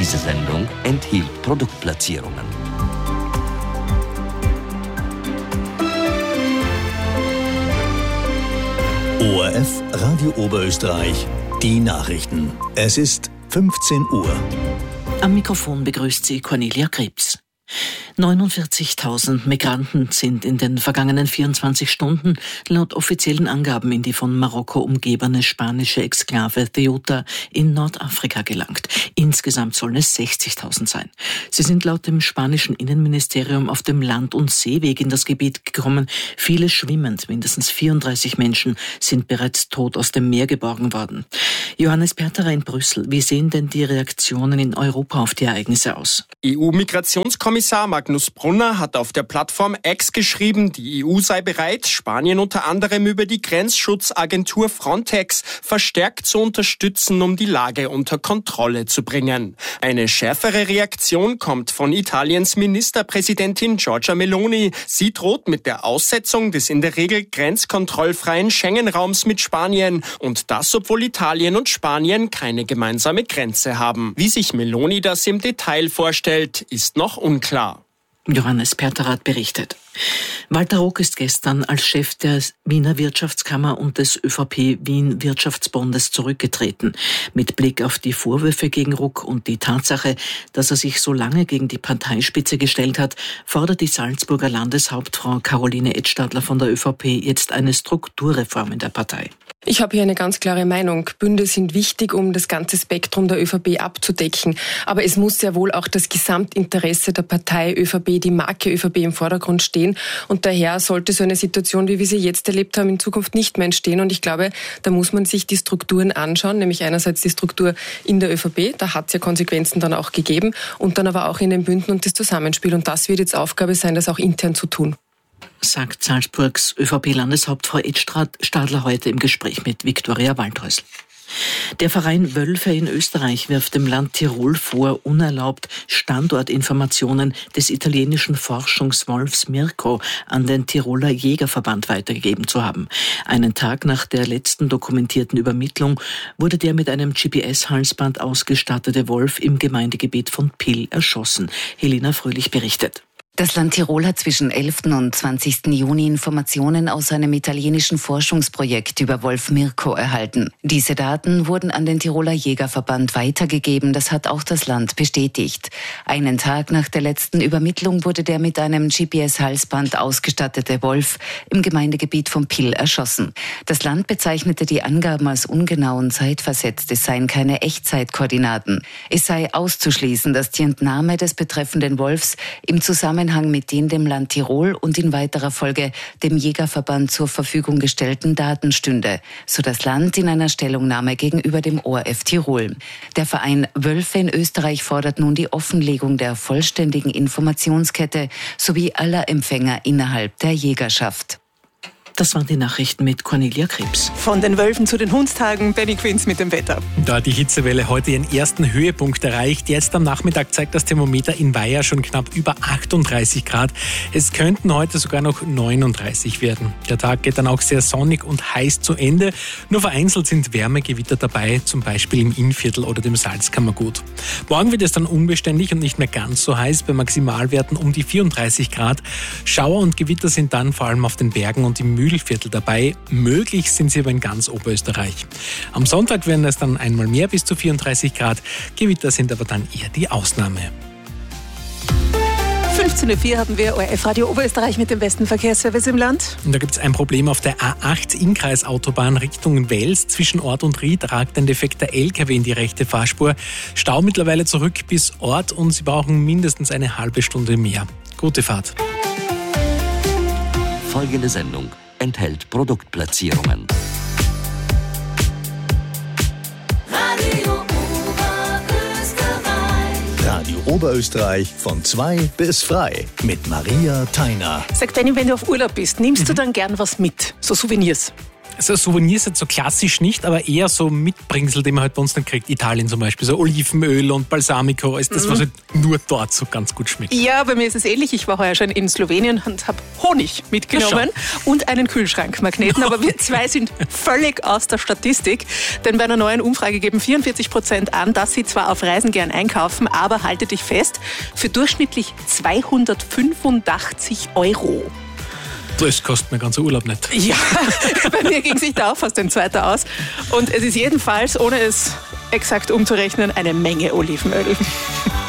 Diese Sendung enthielt Produktplatzierungen. ORF Radio Oberösterreich, die Nachrichten. Es ist 15 Uhr. Am Mikrofon begrüßt sie Cornelia Krebs. 49.000 Migranten sind in den vergangenen 24 Stunden laut offiziellen Angaben in die von Marokko umgebene spanische Exklave Ceuta in Nordafrika gelangt. Insgesamt sollen es 60.000 sein. Sie sind laut dem spanischen Innenministerium auf dem Land- und Seeweg in das Gebiet gekommen, viele schwimmend. Mindestens 34 Menschen sind bereits tot aus dem Meer geborgen worden. Johannes Perterer in Brüssel, wie sehen denn die Reaktionen in Europa auf die Ereignisse aus? EU-Migrationskommissar Magnus Brunner hat auf der Plattform X geschrieben, die EU sei bereit, Spanien unter anderem über die Grenzschutzagentur Frontex verstärkt zu unterstützen, um die Lage unter Kontrolle zu bringen. Eine schärfere Reaktion kommt von Italiens Ministerpräsidentin Giorgia Meloni. Sie droht mit der Aussetzung des in der Regel grenzkontrollfreien Schengen-Raums mit Spanien. Und das, obwohl Italien und Spanien keine gemeinsame Grenze haben. Wie sich Meloni das im Detail vorstellt, ist noch unklar. Johannes Perterer hat berichtet. Walter Rock ist gestern als Chef der Wiener Wirtschaftskammer und des ÖVP Wien Wirtschaftsbundes zurückgetreten. Mit Blick auf die Vorwürfe gegen Rock und die Tatsache, dass er sich so lange gegen die Parteispitze gestellt hat, fordert die Salzburger Landeshauptfrau Caroline Edstadler von der ÖVP jetzt eine Strukturreform in der Partei. Ich habe hier eine ganz klare Meinung. Bünde sind wichtig, um das ganze Spektrum der ÖVP abzudecken. Aber es muss sehr wohl auch das Gesamtinteresse der Partei ÖVP, die Marke ÖVP im Vordergrund stehen. Und daher sollte so eine Situation, wie wir sie jetzt erlebt haben, in Zukunft nicht mehr entstehen. Und ich glaube, da muss man sich die Strukturen anschauen, nämlich einerseits die Struktur in der ÖVP, da hat es ja Konsequenzen dann auch gegeben, und dann aber auch in den Bünden und das Zusammenspiel. Und das wird jetzt Aufgabe sein, das auch intern zu tun. Sagt Salzburgs ÖVP-Landeshauptfrau Edstadler heute im Gespräch mit Viktoria Waldhäusl. Der Verein Wölfe in Österreich wirft dem Land Tirol vor, unerlaubt Standortinformationen des italienischen Forschungswolfs Mirko an den Tiroler Jägerverband weitergegeben zu haben. Einen Tag nach der letzten dokumentierten Übermittlung wurde der mit einem GPS-Halsband ausgestattete Wolf im Gemeindegebiet von Pill erschossen. Helena Fröhlich berichtet. Das Land Tirol hat zwischen 11. und 20. Juni Informationen aus einem italienischen Forschungsprojekt über Wolf Mirko erhalten. Diese Daten wurden an den Tiroler Jägerverband weitergegeben, das hat auch das Land bestätigt. Einen Tag nach der letzten Übermittlung wurde der mit einem GPS-Halsband ausgestattete Wolf im Gemeindegebiet von Pill erschossen. Das Land bezeichnete die Angaben als ungenau und zeitversetzt, es seien keine Echtzeitkoordinaten. Es sei auszuschließen, dass die Entnahme des betreffenden Wolfs im Zusammenhang mit den dem Land Tirol und in weiterer Folge dem Jägerverband zur Verfügung gestellten Daten stünde, so das Land in einer Stellungnahme gegenüber dem ORF Tirol. Der Verein Wölfe in Österreich fordert nun die Offenlegung der vollständigen Informationskette sowie aller Empfänger innerhalb der Jägerschaft. Das waren die Nachrichten mit Cornelia Krebs. Von den Wölfen zu den Hundstagen, Benny Quinz mit dem Wetter. Da hat die Hitzewelle heute ihren ersten Höhepunkt erreicht. Jetzt am Nachmittag zeigt das Thermometer in Weiher schon knapp über 38 Grad. Es könnten heute sogar noch 39 werden. Der Tag geht dann auch sehr sonnig und heiß zu Ende. Nur vereinzelt sind Wärmegewitter dabei, zum Beispiel im Innviertel oder dem Salzkammergut. Morgen wird es dann unbeständig und nicht mehr ganz so heiß, bei Maximalwerten um die 34 Grad. Schauer und Gewitter sind dann vor allem auf den Bergen und im Mühlviertel dabei. Möglich sind sie aber in ganz Oberösterreich. Am Sonntag werden es dann einmal mehr bis zu 34 Grad. Gewitter sind aber dann eher die Ausnahme. 15.04 Uhr haben wir ORF Radio Oberösterreich mit dem besten Verkehrsservice im Land. Und da gibt es ein Problem auf der A8 Innkreisautobahn Richtung Wels. Zwischen Ort und Ried ragt ein defekter LKW in die rechte Fahrspur. Stau mittlerweile zurück bis Ort und Sie brauchen mindestens eine halbe Stunde mehr. Gute Fahrt. Folgende Sendung enthält Produktplatzierungen. Radio Oberösterreich von 2 bis frei mit Maria Theiner. Sag Benni, wenn du auf Urlaub bist, nimmst du dann gern was mit? So Souvenirs? Also Souvenirs jetzt so klassisch nicht, aber eher so Mitbringsel, die man halt bei uns dann kriegt. Italien zum Beispiel, so Olivenöl und Balsamico ist das, was halt nur dort so ganz gut schmeckt. Ja, bei mir ist es ähnlich. Ich war heuer schon in Slowenien und habe Honig mitgenommen und einen Kühlschrankmagneten. Aber wir zwei sind völlig aus der Statistik, denn bei einer neuen Umfrage geben 44% an, dass sie zwar auf Reisen gern einkaufen, aber halte dich fest, für durchschnittlich 285 €. Das kostet mir ganzer Urlaub nicht. Ja, bei mir ging sich da auch fast ein zweiter aus. Und es ist jedenfalls, ohne es exakt umzurechnen, eine Menge Olivenöl.